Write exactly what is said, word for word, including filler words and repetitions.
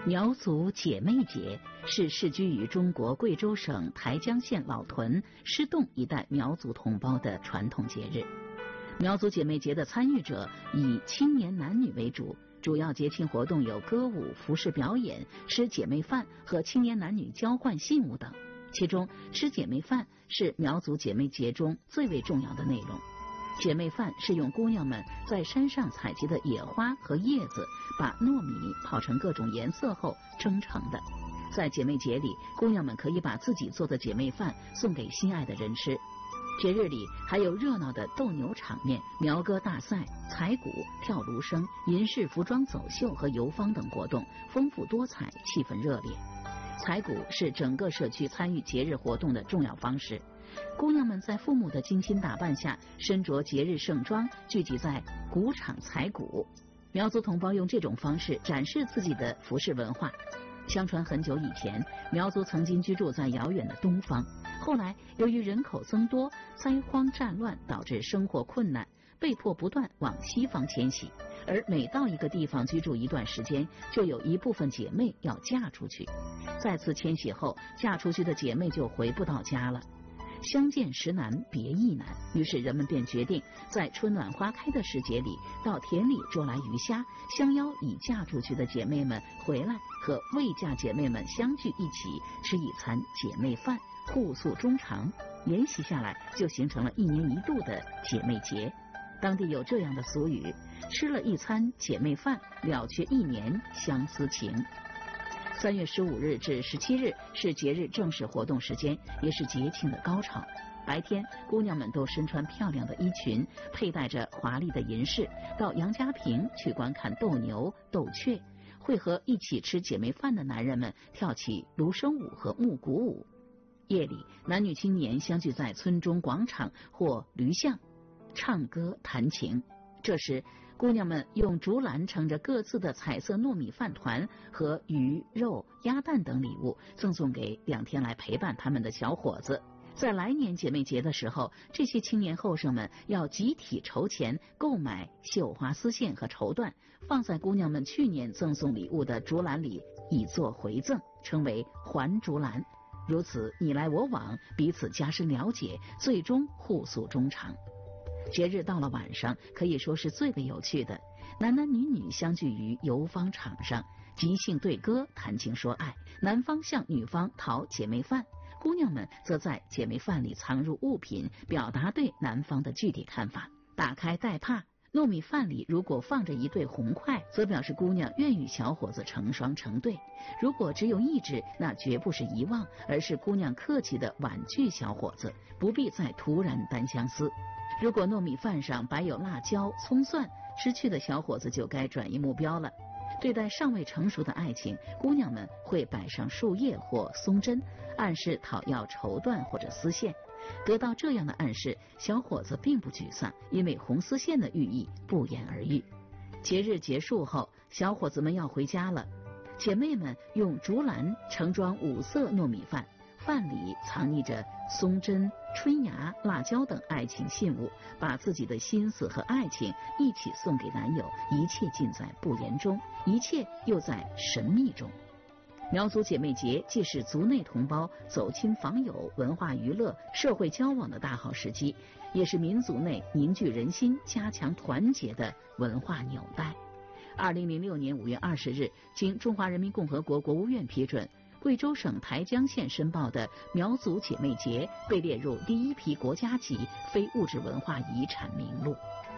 苗族姐妹节是世居于中国贵州省台江县老屯施洞一带苗族同胞的传统节日。苗族姐妹节的参与者以青年男女为主，主要节庆活动有歌舞、服饰表演、吃姐妹饭和青年男女交换信物等。其中，吃姐妹饭是苗族姐妹节中最为重要的内容。姐妹饭是用姑娘们在山上采集的野花和叶子，把糯米泡成各种颜色后蒸成的。在姐妹节里，姑娘们可以把自己做的姐妹饭送给心爱的人吃。节日里还有热闹的斗牛场面、苗歌大赛、采鼓、跳芦笙、银饰服装走秀和游坊等活动，丰富多彩，气氛热烈。采鼓是整个社区参与节日活动的重要方式。姑娘们在父母的精心打扮下，身着节日盛装，聚集在鼓场采鼓。苗族同胞用这种方式展示自己的服饰文化。相传很久以前，苗族曾经居住在遥远的东方，后来由于人口增多、灾荒战乱导致生活困难，被迫不断往西方迁徙。而每到一个地方居住一段时间，就有一部分姐妹要嫁出去。再次迁徙后，嫁出去的姐妹就回不到家了。相见时难别亦难，于是人们便决定在春暖花开的时节里，到田里捉来鱼虾，相邀已嫁出去的姐妹们回来，和未嫁姐妹们相聚一起吃一餐姐妹饭，互诉衷肠。沿袭下来，就形成了一年一度的姐妹节。当地有这样的俗语：吃了一餐姐妹饭，了却一年相思情。三月十五日至十七日是节日正式活动时间，也是节庆的高潮。白天，姑娘们都身穿漂亮的衣裙，佩戴着华丽的银饰，到杨家坪去观看斗牛、斗雀，会和一起吃姐妹饭的男人们跳起芦笙舞和木鼓舞。夜里，男女青年相聚在村中广场或驴巷，唱歌弹琴。这时，姑娘们用竹篮盛着各自的彩色糯米饭团和鱼、肉、鸭蛋等礼物，赠送给两天来陪伴他们的小伙子。在来年姐妹节的时候，这些青年后生们要集体筹钱购买绣花丝线和绸缎，放在姑娘们去年赠送礼物的竹篮里，以作回赠，称为还竹篮。如此你来我往，彼此加深了解，最终互诉衷肠。节日到了晚上，可以说是最为有趣的。男男女女相聚于游坊场上，即兴对歌，谈情说爱。男方向女方讨姐妹饭，姑娘们则在姐妹饭里藏入物品，表达对男方的具体看法。打开带帕，糯米饭里如果放着一对红块，则表示姑娘愿与小伙子成双成对；如果只有一只，那绝不是遗忘，而是姑娘客气的婉拒小伙子，不必再突然单相思。如果糯米饭上摆有辣椒、葱蒜，失去的小伙子就该转移目标了。对待尚未成熟的爱情，姑娘们会摆上树叶或松针，暗示讨要绸缎或者丝线。得到这样的暗示，小伙子并不沮丧，因为红丝线的寓意不言而喻。节日结束后，小伙子们要回家了，姐妹们用竹篮盛装五色糯米饭，饭里藏匿着松针、春芽、辣椒等爱情信物，把自己的心思和爱情一起送给男友，一切尽在不言中，一切又在神秘中。苗族姐妹节既是族内同胞走亲访友、文化娱乐、社会交往的大好时机，也是民族内凝聚人心、加强团结的文化纽带。二零零六年五月二十日，经中华人民共和国国务院批准，贵州省台江县申报的苗族姐妹节被列入第一批国家级非物质文化遗产名录。